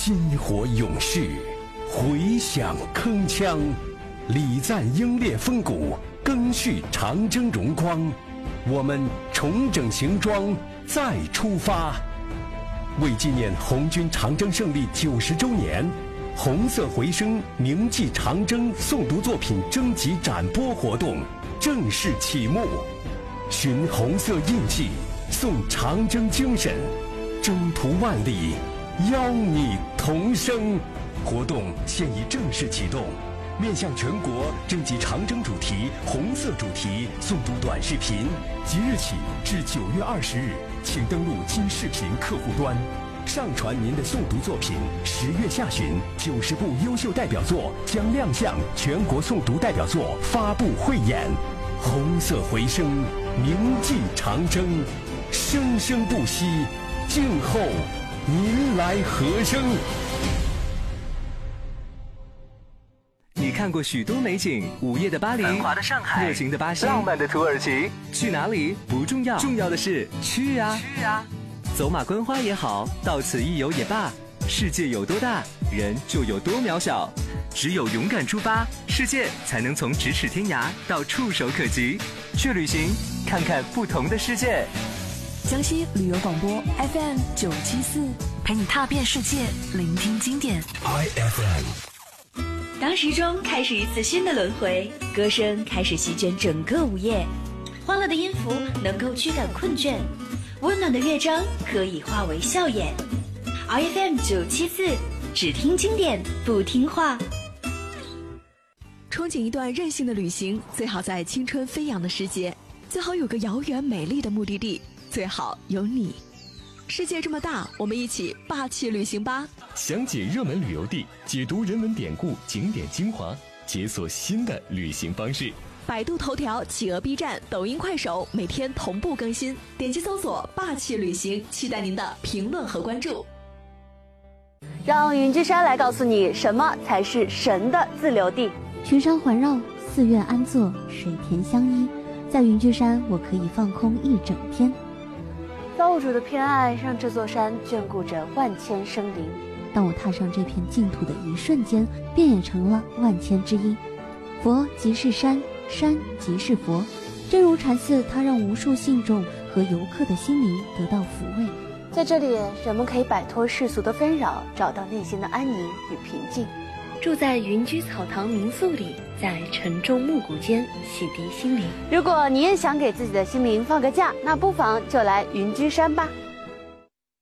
薪火勇士，回响铿锵，礼赞英烈风骨，更续长征荣光。我们重整行装，再出发。为纪念红军长征胜利90周年，红色回声铭记长征诵读作品征集展播活动正式启幕。寻红色印记，颂长征精神，征途万里，邀你同声。活动现已正式启动，面向全国征集长征主题、红色主题诵读短视频，即日起至9月20日，请登录今视频客户端，上传您的诵读作品。10月下旬，90部优秀代表作将亮相全国诵读代表作发布汇演。红色回声，铭记长征，生生不息，静候您来和声。 你看过许多美景，午夜的巴黎，繁华的上海，热情的巴西，浪漫的土耳其。去哪里不重要，重要的是去啊！走马观花也好，到此一游也罢，世界有多大，人就有多渺小。只有勇敢出发，世界才能从咫尺天涯到触手可及。去旅行，看看不同的世界。 江西旅游广播 FM 974，陪你踏遍世界，聆听经典。 IFM。 当时钟开始一次新的轮回，歌声开始席卷整个午夜，欢乐的音符能够驱赶困倦，温暖的乐章可以化为笑颜。IFM 974，只听经典不听话。 憧憬一段任性的旅行，最好在青春飞扬的时节，最好有个遥远美丽的目的地，最好有你。世界这么大，我们一起霸气旅行吧！ 详解热门旅游地，解读人文典故、景点精华，解锁新的旅行方式。 百度头条、企鹅 B 站、抖音、快手每天同步更新，点击搜索“霸气旅行”，期待您的评论和关注。 让云居山来告诉你什么才是神的自留地。 群山环绕，寺院安坐，水田相依，在云居山我可以放空一整天。 造物主的偏爱让这座山眷顾着万千生灵， 当我踏上这片净土的一瞬间，便也成了万千之一。佛即是山，山即是佛，正如禅寺，它让无数信众和游客的心灵得到抚慰。 在这里，人们可以摆脱世俗的纷扰，找到内心的安宁与平静。 住在云居草堂民宿里，在沉重暮鼓间洗涤心灵。 如果你也想给自己的心灵放个假，那不妨就来云居山吧。